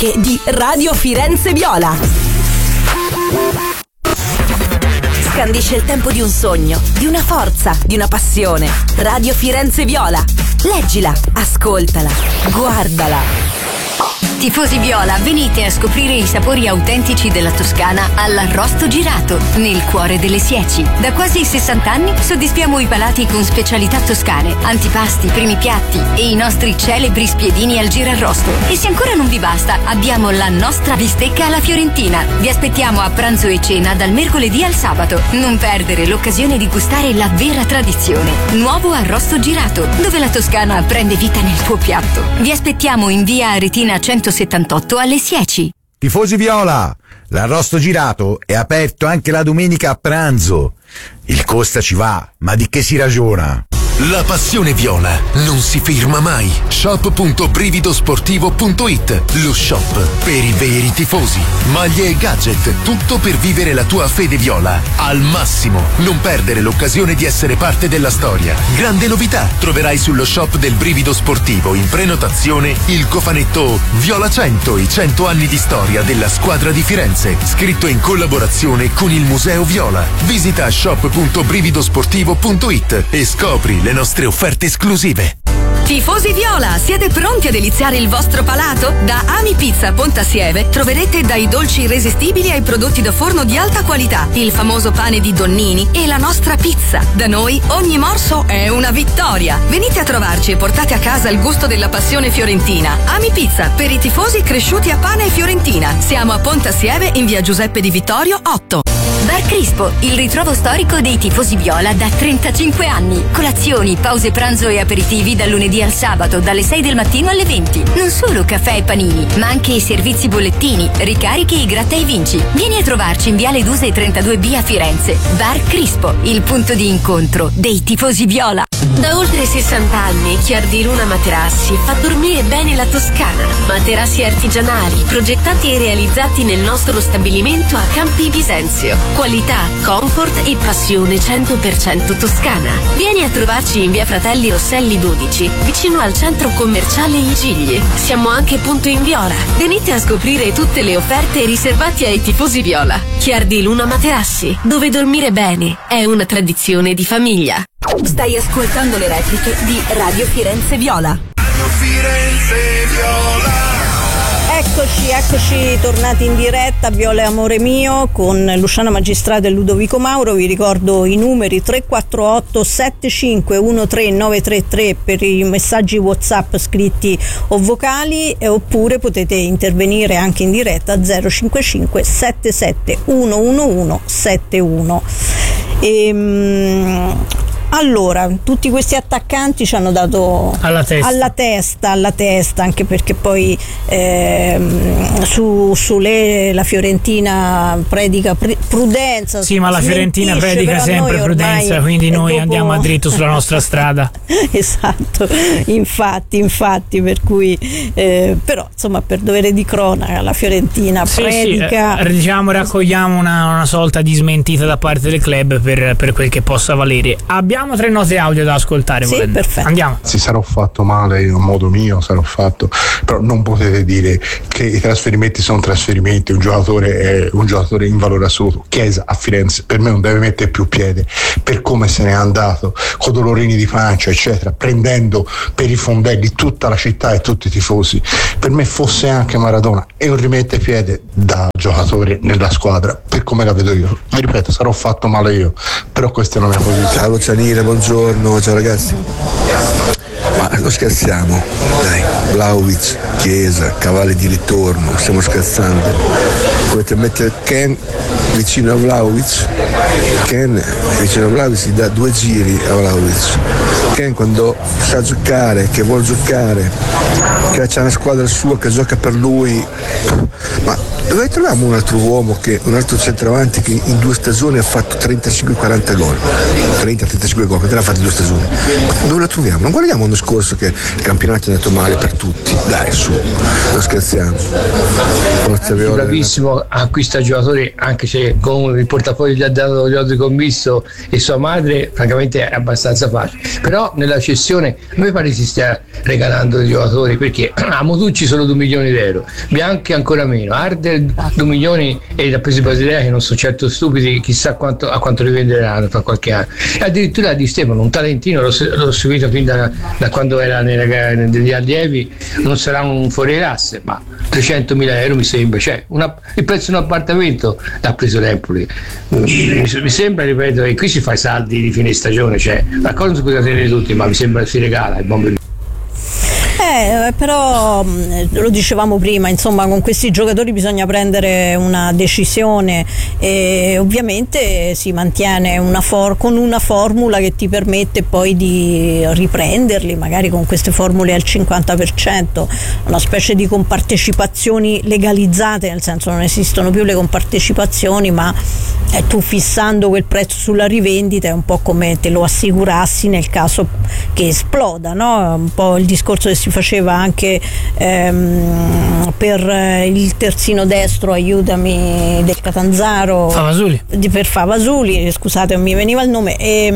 classiche di Radio Firenze Viola. Scandisce il tempo di un sogno, di una forza, di una passione. Radio Firenze Viola. Leggila, ascoltala, guardala. Tifosi viola, venite a scoprire i sapori autentici della Toscana all'Arrosto Girato, nel cuore delle Sieci. Da quasi 60 anni soddisfiamo i palati con specialità toscane, antipasti, primi piatti e i nostri celebri spiedini al girarrosto. E se ancora non vi basta, abbiamo la nostra bistecca alla fiorentina. Vi aspettiamo a pranzo e cena dal mercoledì al sabato. Non perdere l'occasione di gustare la vera tradizione. Nuovo Arrosto Girato, dove la Toscana prende vita nel tuo piatto. Vi aspettiamo in via Aretina 178 alle Sieci. Tifosi viola, l'Arrosto Girato è aperto anche la domenica a pranzo. Il costa ci va, ma di che si ragiona? La passione viola non si ferma mai. Shop.brividosportivo.it, lo shop per i veri tifosi. Maglie e gadget, tutto per vivere la tua fede viola al massimo. Non perdere l'occasione di essere parte della storia. Grande novità, troverai sullo shop del Brivido Sportivo in prenotazione il cofanetto Viola 100, i 100 anni di storia della squadra di Firenze, scritto in collaborazione con il Museo Viola. Visita shop.brividosportivo.it e scopri le nostre offerte esclusive. Tifosi viola, siete pronti a deliziare il vostro palato? Da Ami Pizza Pontassieve troverete dai dolci irresistibili ai prodotti da forno di alta qualità, il famoso pane di Donnini e la nostra pizza. Da noi ogni morso è una vittoria. Venite a trovarci e portate a casa il gusto della passione fiorentina. Ami Pizza, per i tifosi cresciuti a pane e fiorentina. Siamo a Pontassieve in via Giuseppe Di Vittorio 8. Bar Crispo, il ritrovo storico dei tifosi viola da 35 anni. Colazioni, pause pranzo e aperitivi dal lunedì al sabato, dalle 6 del mattino alle 20. Non solo caffè e panini, ma anche i servizi bollettini, ricarichi e gratta e vinci. Vieni a trovarci in Viale Duse 32B a Firenze. Bar Crispo, il punto di incontro dei tifosi viola. Da oltre 60 anni Chiardi Luna Materassi fa dormire bene la Toscana. Materassi artigianali, progettati e realizzati nel nostro stabilimento a Campi Bisenzio. Qualità, comfort e passione 100% toscana. Vieni a trovarci in via Fratelli Rosselli 12, vicino al centro commerciale I Gigli. Siamo anche punto in Viola. Venite a scoprire tutte le offerte riservate ai tifosi viola. Chiardi Luna Materassi, dove dormire bene è una tradizione di famiglia. Stai ascoltando le repliche di Radio Firenze Viola. Radio Firenze Viola. Eccoci tornati in diretta, Viola e Amore Mio, con Luciana Magistrato e Ludovico Mauro. Vi ricordo i numeri 348 7513 933 per i messaggi WhatsApp scritti o vocali, oppure potete intervenire anche in diretta 055 77 111 71. Allora, tutti questi attaccanti ci hanno dato alla testa, anche perché poi su lei la Fiorentina predica prudenza. Sì, ma la Fiorentina predica sempre prudenza, quindi noi andiamo a dritto sulla nostra strada. Esatto, infatti, per cui però insomma, per dovere di cronaca la Fiorentina predica. Sì, diciamo, raccogliamo una sorta di smentita da parte del club per quel che possa valere. Abbiamo 3 note audio da ascoltare. Sì, perfetto. Andiamo. Sì, sarò fatto male io, a modo mio sarò fatto, però non potete dire che i trasferimenti sono trasferimenti, un giocatore è un giocatore in valore assoluto. Chiesa a Firenze per me non deve mettere più piede per come se n'è andato, con dolorini di pancia eccetera, prendendo per i fondelli tutta la città e tutti i tifosi. Per me fosse anche Maradona e non rimette piede da giocatore nella squadra per come la vedo io. Vi ripeto, sarò fatto male io, però questa è la mia posizione. Ciao Lucianile, buongiorno, ciao ragazzi. Ma non scherziamo, dai, Vlahovic, Chiesa, cavalli di ritorno, stiamo scherzando. Volete mettere Ken vicino a Vlahovic? Ken vicino a Vlahovic si dà 2 giri a Vlahovic. Ken quando sa giocare, che vuol giocare, che c'è una squadra sua che gioca per lui, ma dove troviamo un altro uomo, un altro centravanti che in 2 stagioni ha fatto 35-40 gol? 30-35 gol, perché l'ha fatto in 2 stagioni? Dove lo troviamo? Non guardiamo l'anno scorso che il campionato è andato male per tutti, dai su, non scherziamo. Forza Viola. Bravissimo, acquista giocatori anche se se con il portafoglio gli ha dato gli altri commisso e sua madre, francamente è abbastanza facile. Però nella cessione a me pare che si stia regalando i giocatori, perché a Motucci solo 2 milioni di euro, Bianchi ancora meno, Arder 2 milioni e da presi Basilea che non sono certo stupidi, chissà a quanto rivenderanno tra qualche anno. E addirittura Di Stefano, un talentino, l'ho seguito fin da quando era negli allievi, non sarà un fuori classe, ma 300.000 euro mi sembra, cioè il prezzo di un appartamento l'ha preso l'Empoli. Mi sembra, ripeto, e qui si fa i saldi di fine stagione, cioè la cosa non si può tenere tutti, ma mi sembra si regala il buon. Però lo dicevamo prima, insomma, con questi giocatori bisogna prendere una decisione e ovviamente si mantiene con una formula che ti permette poi di riprenderli, magari con queste formule al 50%, una specie di compartecipazioni legalizzate, nel senso non esistono più le compartecipazioni, ma tu fissando quel prezzo sulla rivendita è un po' come te lo assicurassi nel caso che esploda, no? Un po' il discorso che si faceva anche per il terzino destro, aiutami, del Catanzaro, Favasuli. Per Favasuli, scusate non mi veniva il nome,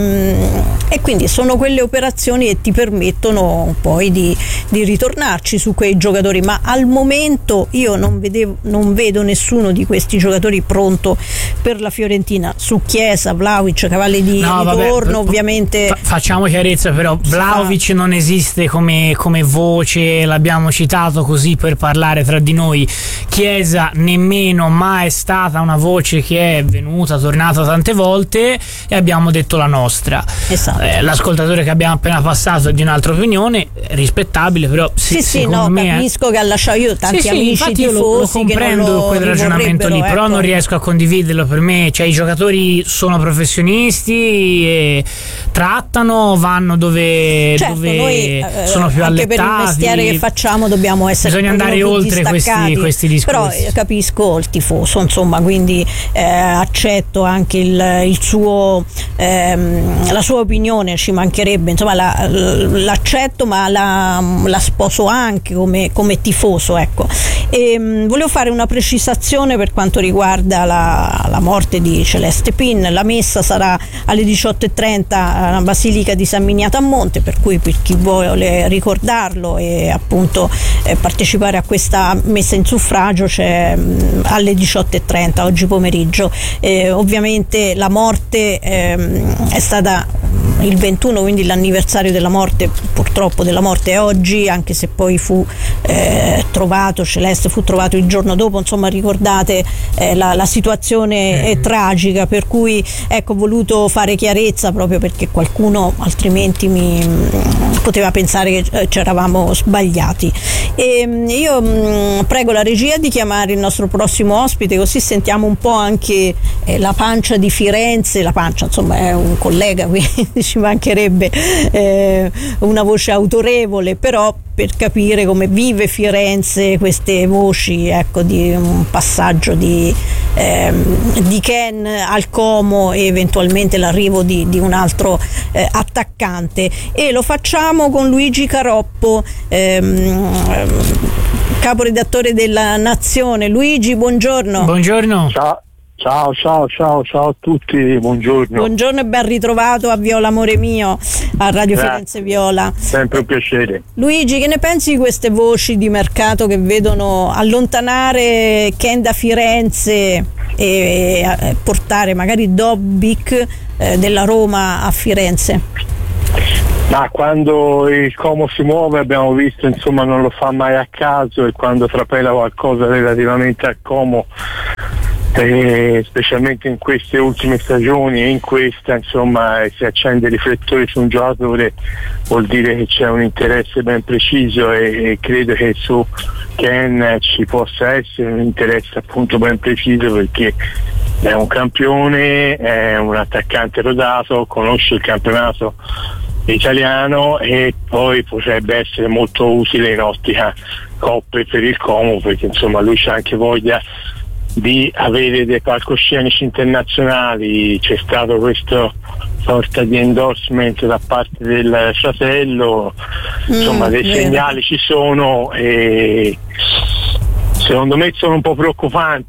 e quindi sono quelle operazioni che ti permettono poi di ritornarci su quei giocatori, ma al momento io non vedo nessuno di questi giocatori pronto per la Fiorentina. Su Chiesa, Vlahovic, Cavalli di ritorno, ovviamente facciamo chiarezza, però Vlahovic non esiste come voce, l'abbiamo citato così per parlare tra di noi. Chiesa nemmeno, ma è stata una voce che è venuta, tornata tante volte e abbiamo detto la nostra. Esatto. L'ascoltatore che abbiamo appena passato è di un'altra opinione, rispettabile, però capisco che ha lasciato, io tanti amici tifosi, io lo comprendo quel ragionamento lì, però non riesco a condividerlo. Per me, cioè, i giocatori sono professionisti e trattano, vanno dove noi, sono più allettati. Per il mestiere che facciamo dobbiamo essere, bisogna andare oltre questi discorsi. Però capisco il tifoso, insomma, quindi accetto anche il suo la sua opinione, ci mancherebbe, insomma l'accetto, ma la sposo anche come tifoso, ecco. Volevo fare una precisazione per quanto riguarda la morte di Celeste Pin. La messa sarà alle 18:30 alla Basilica di San Miniato a Monte, per cui per chi vuole ricordarlo e appunto partecipare a questa messa in suffragio c'è alle 18:30 oggi pomeriggio. Ovviamente la morte è stata il 21, quindi l'anniversario della morte, purtroppo della morte è oggi, anche se poi Celeste fu trovato il giorno dopo, insomma ricordate la situazione è tragica, per cui ecco, ho voluto fare chiarezza proprio perché qualcuno altrimenti poteva pensare che ci eravamo sbagliati. E io prego la regia di chiamare il nostro prossimo ospite, così sentiamo un po' anche la pancia di Firenze, insomma è un collega, quindi ci mancherebbe una voce autorevole, però per capire come vive Firenze queste voci, ecco, di un passaggio di Ken al Como e eventualmente l'arrivo di un altro attaccante, e lo facciamo con Luigi Caroppo, caporedattore della Nazione. Luigi, buongiorno. Buongiorno. Ciao a tutti, buongiorno. Buongiorno e ben ritrovato a Viola Amore Mio, a Radio Firenze Viola. Sempre un piacere. Luigi, che ne pensi di queste voci di mercato che vedono allontanare Ken da Firenze e portare magari Dobbik della Roma a Firenze? Ma quando il Como si muove, abbiamo visto, insomma, non lo fa mai a caso, e quando trapela qualcosa relativamente al Como, specialmente in queste ultime stagioni e in questa, insomma, si accende i riflettori su un giocatore, vuol dire che c'è un interesse ben preciso, e credo che su Ken ci possa essere un interesse appunto ben preciso, perché è un campione, è un attaccante rodato, conosce il campionato italiano e poi potrebbe essere molto utile in ottica coppe per il Como, perché insomma lui c'ha anche voglia di avere dei palcoscenici internazionali. C'è stato questo sorta di endorsement da parte del fratello, insomma dei segnali ci sono, e secondo me sono un po' preoccupanti,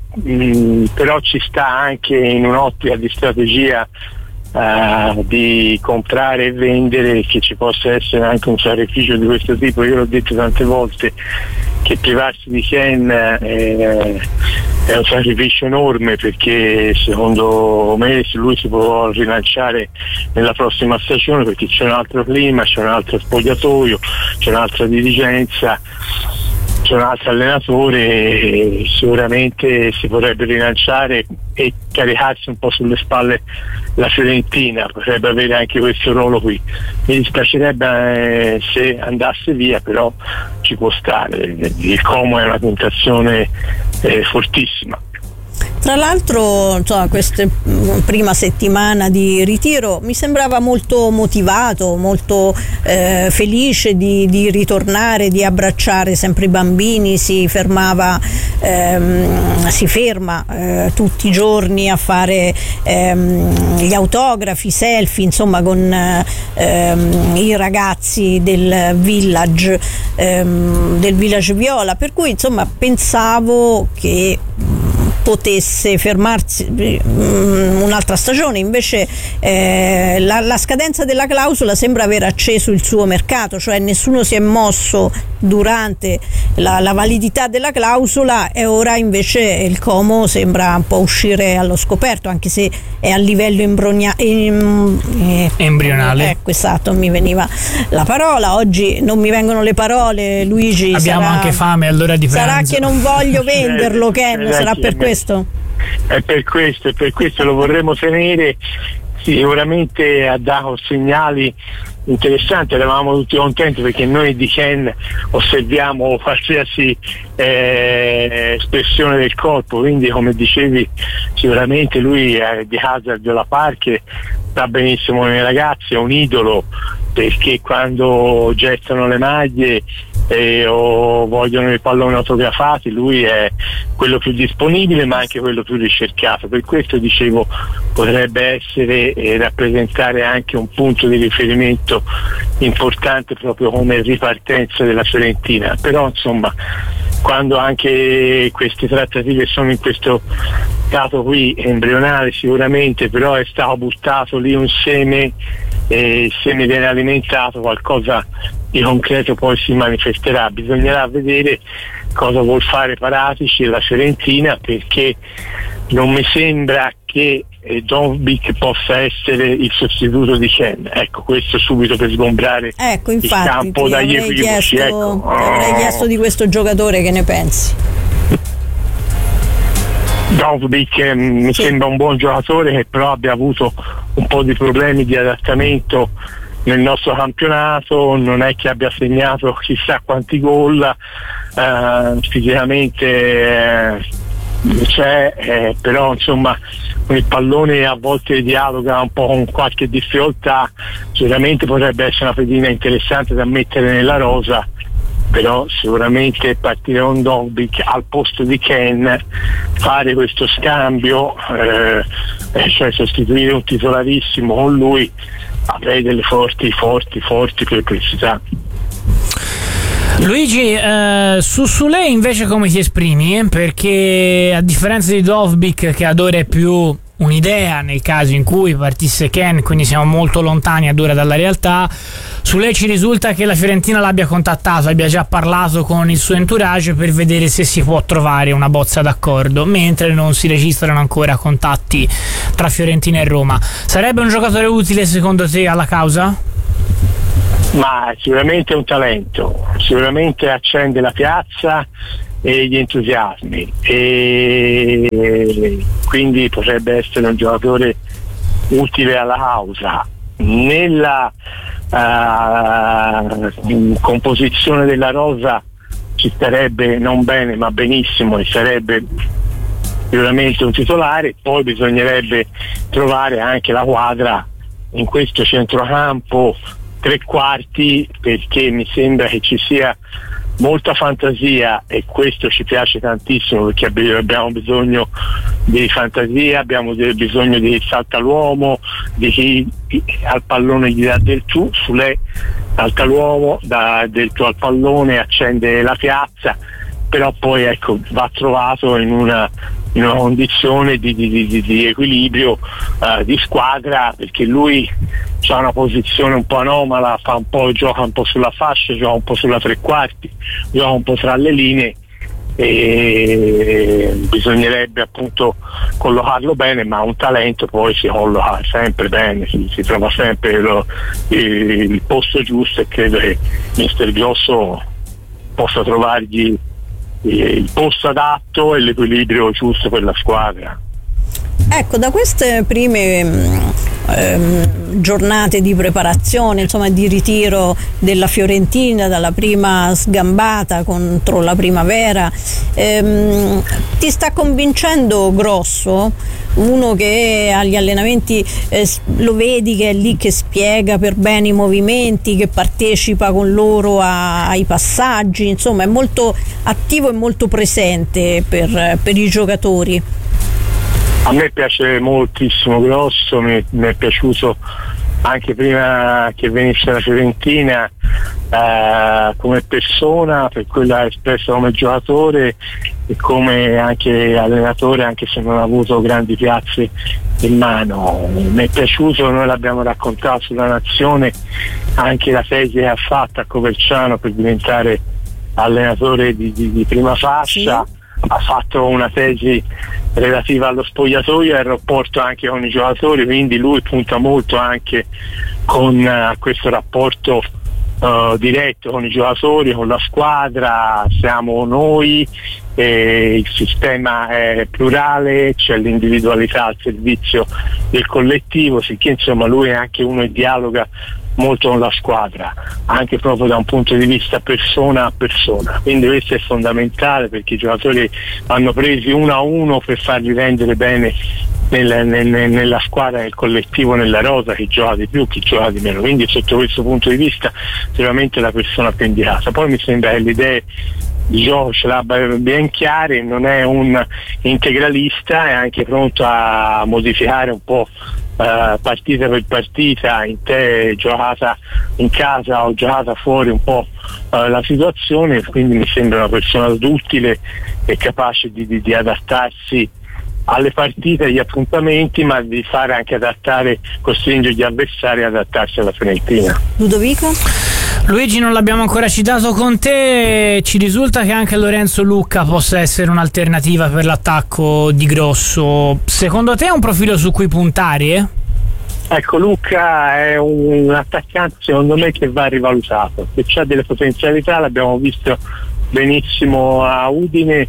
però ci sta anche in un'ottica di strategia di comprare e vendere, che ci possa essere anche un sacrificio di questo tipo. Io l'ho detto tante volte che privarsi di Ken è un sacrificio enorme, perché secondo me lui si può rilanciare nella prossima stagione, perché c'è un altro clima, c'è un altro spogliatoio, c'è un'altra dirigenza, c'è un altro allenatore, e sicuramente si potrebbe rilanciare e caricarsi un po' sulle spalle la Fiorentina, potrebbe avere anche questo ruolo qui. Mi dispiacerebbe se andasse via, però ci può stare, il Como è una tentazione fortissima. Tra l'altro, insomma, questa prima settimana di ritiro mi sembrava molto motivato, molto felice di ritornare, di abbracciare sempre i bambini, si ferma tutti i giorni a fare gli autografi, selfie, insomma, con i ragazzi del Village Viola, per cui insomma pensavo che potesse fermarsi un'altra stagione, invece la scadenza della clausola sembra aver acceso il suo mercato, cioè nessuno si è mosso durante la validità della clausola, e ora invece il Como sembra un po' uscire allo scoperto, anche se è a livello embrionale. Ecco, esatto, mi veniva la parola, oggi non mi vengono le parole, Luigi. Abbiamo anche fame all'ora di pranzo. Sarà che non voglio venderlo, Ken, sarà per questo? È per questo lo vorremmo tenere. Sicuramente ha dato segnali interessanti, eravamo tutti contenti, perché noi di Ken osserviamo qualsiasi espressione del corpo, quindi come dicevi sicuramente lui è di Hazard della Parche, sta benissimo nei ragazzi, è un idolo, perché quando gettano le maglie o vogliono i palloni autografati lui è quello più disponibile, ma anche quello più ricercato. Per questo dicevo potrebbe essere rappresentare anche un punto di riferimento importante proprio come ripartenza della Fiorentina. Però insomma, quando anche queste trattative sono in questo stato qui embrionale sicuramente, però è stato buttato lì un seme, e il seme viene alimentato, qualcosa di concreto poi si manifesterà. Bisognerà vedere cosa vuol fare Paratici e la Fiorentina, perché non mi sembra che Dovbyk possa essere il sostituto di Ken. Ecco, questo subito per sgombrare il campo dagli equivoci. Ti avrei chiesto di questo giocatore, che ne pensi? Dovbyk mi sembra un buon giocatore, che però abbia avuto un po' di problemi di adattamento nel nostro campionato, non è che abbia segnato chissà quanti gol, fisicamente c'è, però insomma con il pallone a volte dialoga un po' con qualche difficoltà. Sicuramente potrebbe essere una pedina interessante da mettere nella rosa, però sicuramente partire con Dovbyk al posto di Ken, fare questo scambio, cioè sostituire un titolarissimo con lui, avrei delle forti perplessità. Luigi, su lei invece come ti esprimi? Perché a differenza di Dovbyk, che ad ora è più un'idea nel caso in cui partisse Ken, quindi siamo molto lontani ad ora dalla realtà, su lei ci risulta che la Fiorentina l'abbia contattato, abbia già parlato con il suo entourage per vedere se si può trovare una bozza d'accordo, mentre non si registrano ancora contatti tra Fiorentina e Roma. Sarebbe un giocatore utile secondo te alla causa? Ma sicuramente è un talento, sicuramente accende la piazza e gli entusiasmi, e quindi potrebbe essere un giocatore utile alla causa. Nella composizione della rosa ci starebbe non bene ma benissimo, e sarebbe sicuramente un titolare. Poi bisognerebbe trovare anche la quadra in questo centrocampo tre quarti, perché mi sembra che ci sia molta fantasia, e questo ci piace tantissimo, perché abbiamo bisogno di fantasia, abbiamo bisogno di salta l'uomo, di chi al pallone gli dà del tu, salta l'uomo, dà del tu al pallone, accende la piazza, però poi ecco va trovato in una condizione di equilibrio di squadra, perché lui ha una posizione un po' anomala, gioca un po' sulla fascia, gioca un po' sulla tre quarti, gioca un po' tra le linee, e bisognerebbe appunto collocarlo bene, ma un talento poi si colloca sempre bene, si trova sempre il posto giusto, e credo che Mister Grosso possa trovargli il posto adatto e l'equilibrio giusto per la squadra. Ecco, da queste prime giornate di preparazione, insomma di ritiro della Fiorentina, dalla prima sgambata contro la Primavera, ti sta convincendo Grosso? Uno che agli allenamenti lo vedi che è lì che spiega per bene i movimenti, che partecipa con loro ai passaggi, insomma è molto attivo e molto presente per i giocatori. A me piace moltissimo Grosso, mi è piaciuto anche prima che venisse la Fiorentina come persona, per quella espressa come giocatore e come anche allenatore, anche se non ha avuto grandi piazze in mano. Mi è piaciuto, noi l'abbiamo raccontato sulla Nazione, anche la tesi che ha fatto a Coverciano per diventare allenatore di prima fascia. Sì. Ha fatto una tesi relativa allo spogliatoio e al rapporto anche con i giocatori, quindi lui punta molto anche con questo rapporto diretto con i giocatori, con la squadra, siamo noi, il sistema è plurale, c'è l'individualità al servizio del collettivo, sicché insomma lui è anche uno che dialoga molto con la squadra, anche proprio da un punto di vista persona a persona, quindi questo è fondamentale, perché i giocatori vanno presi uno a uno per farli rendere bene nella squadra, nel collettivo, nella rosa, chi gioca di più, chi gioca di meno, quindi sotto questo punto di vista sicuramente la persona più indicata. Poi mi sembra che le idee di gioco ce l'abbia ben chiare, non è un integralista, è anche pronto a modificare un po' partita per partita, giocata in casa o giocata fuori un po' la situazione, quindi mi sembra una persona duttile e capace di adattarsi alle partite, agli appuntamenti, ma di fare anche costringere gli avversari ad adattarsi alla Fiorentina. Ludovico? Luigi, non l'abbiamo ancora citato con te, ci risulta che anche Lorenzo Lucca possa essere un'alternativa per l'attacco di Grosso. Secondo te è un profilo su cui puntare? Ecco, Lucca è un attaccante secondo me che va rivalutato, che ha delle potenzialità, l'abbiamo visto benissimo a Udine,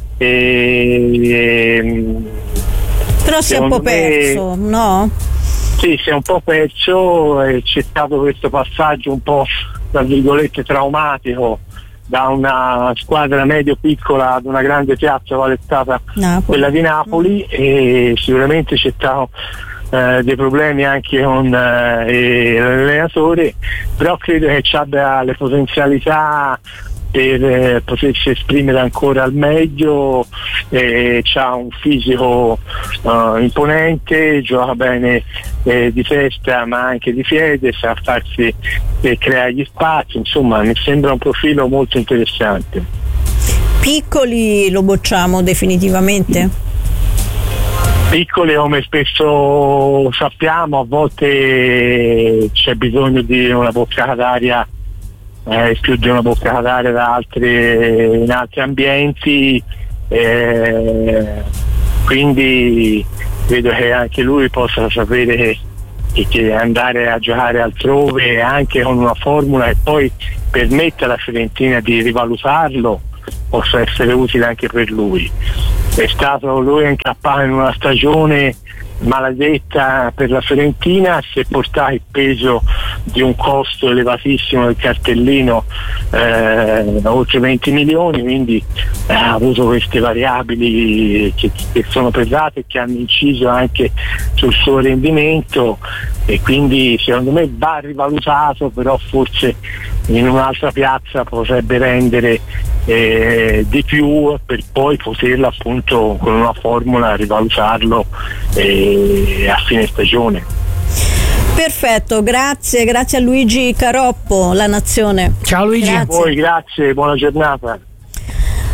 però si è un po' perso, no? Sì, si è un po' perso, c'è stato questo passaggio un po' tra virgolette traumatico da una squadra medio-piccola ad una grande piazza quale è stata quella di Napoli, e sicuramente c'è stato dei problemi anche con l'allenatore, però credo che abbia le potenzialità per potersi esprimere ancora al meglio, c'ha un fisico imponente, gioca bene di testa ma anche di piede, sa farsi creare gli spazi, insomma mi sembra un profilo molto interessante. Piccoli lo bocciamo definitivamente? Piccoli, come spesso sappiamo, a volte c'è bisogno di una boccata d'aria, più di una boccata d'aria in altri ambienti, quindi credo che anche lui possa sapere che andare a giocare altrove anche con una formula che poi permette alla Fiorentina di rivalutarlo possa essere utile anche per lui. È stato lui incappato in una stagione maledetta per la Fiorentina, si è portato il peso di un costo elevatissimo del cartellino, oltre 20 milioni, quindi ha avuto queste variabili che sono pesate e che hanno inciso anche sul suo rendimento, e quindi secondo me va rivalutato, però forse in un'altra piazza potrebbe rendere di più per poi poterlo appunto con una formula rivalutarlo a fine stagione. Perfetto, grazie a Luigi Caroppo, La Nazione. Ciao Luigi. Grazie a voi, grazie, buona giornata.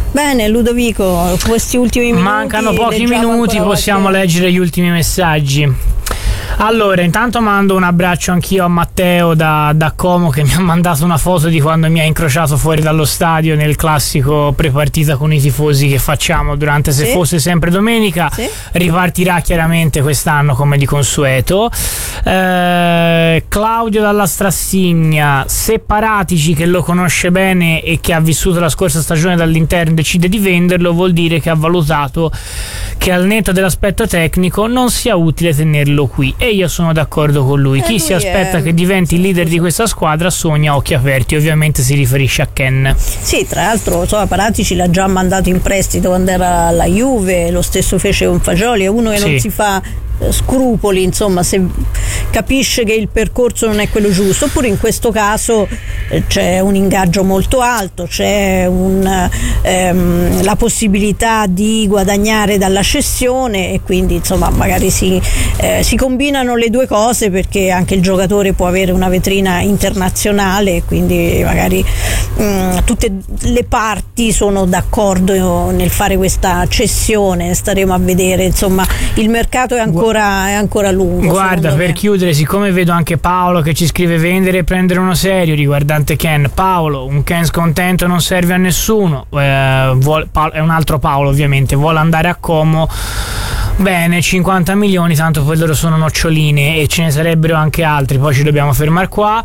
Bene Ludovico, questi ultimi minuti. Mancano pochi minuti, possiamo leggere gli ultimi messaggi. Allora, intanto mando un abbraccio anch'io a Matteo da Como, che mi ha mandato una foto di quando mi ha incrociato fuori dallo stadio nel classico prepartita con i tifosi che facciamo durante Se fosse sempre domenica. Ripartirà chiaramente quest'anno come di consueto. Claudio dalla Strassigna: se Paratici, che lo conosce bene e che ha vissuto la scorsa stagione dall'interno, decide di venderlo, vuol dire che ha valutato che al netto dell'aspetto tecnico non sia utile tenerlo qui, e io sono d'accordo con lui. Chi si aspetta che diventi il leader di questa squadra sogna a occhi aperti. Ovviamente si riferisce a Ken. Sì, tra l'altro Paratici l'ha già mandato in prestito quando era alla Juve, lo stesso fece con Fagioli, è uno che non si fa scrupoli, insomma, se capisce che il percorso non è quello giusto. Oppure in questo caso c'è un ingaggio molto alto, c'è la possibilità di guadagnare dalla cessione, e quindi insomma magari si combinano le due cose, perché anche il giocatore può avere una vetrina internazionale, e quindi magari tutte le parti sono d'accordo nel fare questa cessione. Staremo a vedere, insomma, il mercato è ancora lungo. Guarda, per chiudere, siccome vedo anche Paolo che ci scrive vendere e prendere uno serio riguardante Ken. Paolo, un Ken scontento non serve a nessuno, è un altro Paolo ovviamente, vuole andare a Como. Bene, 50 milioni, tanto poi loro sono noccioline e ce ne sarebbero anche altri, poi ci dobbiamo fermare qua.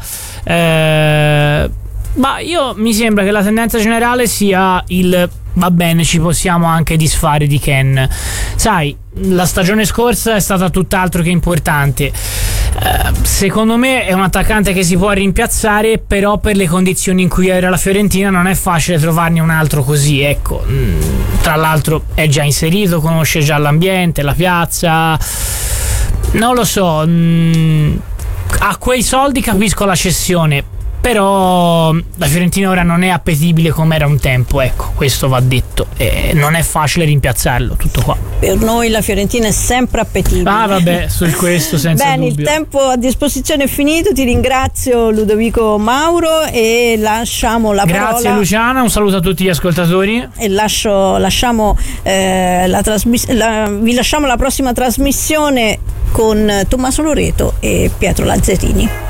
Ma mi sembra che la tendenza generale sia va bene, ci possiamo anche disfare di Ken. Sai, la stagione scorsa è stata tutt'altro che importante. Secondo me è un attaccante che si può rimpiazzare, però per le condizioni in cui era la Fiorentina non è facile trovarne un altro così, ecco. Tra l'altro è già inserito, conosce già l'ambiente, la piazza, non lo so, a quei soldi capisco la cessione, però la Fiorentina ora non è appetibile come era un tempo, ecco, questo va detto, non è facile rimpiazzarlo, tutto qua. Per noi la Fiorentina è sempre appetibile. Vabbè, su questo senza bene, dubbio. Il tempo a disposizione è finito, ti ringrazio Ludovico Mauro e lasciamo la parola. Grazie Luciana, un saluto a tutti gli ascoltatori. E vi lasciamo la prossima trasmissione con Tommaso Loreto e Pietro Lazzarini.